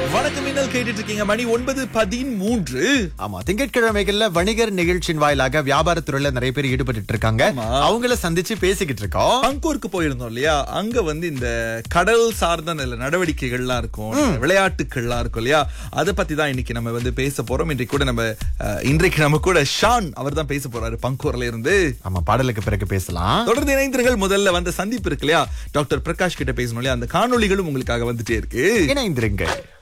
வணக்கம், மின்னல் கேட்டுட்டு இருக்கீங்க. மணி 9:13. ஆமா, திங்கட்கிழமைகள்ல வணிகர் நிகழ்ச்சியின் வாயிலாக வியாபாரத்துறையில நிறைய பேர் ஈடுபட்டு இருக்காங்க. அவங்கள சந்திச்சு பேசிக்கிட்டு இருக்கோம். பங்கூருக்கு போயிருந்தோம் இல்லையா? அங்க இந்த கடல் சார்ந்த நல்ல நடவடிக்கைகள்லாம் இருக்கும், விளையாட்டுகள்லாம் இருக்கும் இல்லையா? அதை பத்தி தான் இன்னைக்கு நம்ம பேச போறோம். இன்றைக்கு நம்ம கூட ஷான் அவர் தான் பேச போறாரு பங்கூர்ல இருந்து. ஆமா, பாடலுக்கு பிறகு பேசலாம். தொடர்ந்து இணைந்திருங்கள். முதல்ல சந்திப்பு இருக்கு இல்லையா, டாக்டர் பிரகாஷ் கிட்ட பேசணும் இல்லையா? அந்த காணொளிகளும் உங்களுக்காக வந்துட்டே இருக்கு. இணைந்திருங்க.